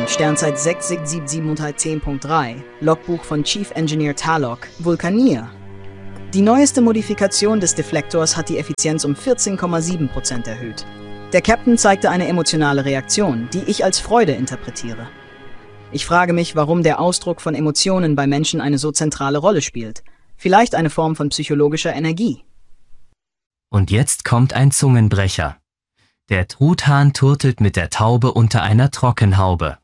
Sternzeit 67710.3, Logbuch von Chief Engineer Talok, Vulkanier. Die neueste Modifikation des Deflektors hat die Effizienz um 14,7% erhöht. Der Captain zeigte eine emotionale Reaktion, die ich als Freude interpretiere. Ich frage mich, warum der Ausdruck von Emotionen bei Menschen eine so zentrale Rolle spielt. Vielleicht eine Form von psychologischer Energie. Und jetzt kommt ein Zungenbrecher. Der Truthahn turtelt mit der Taube unter einer Trockenhaube.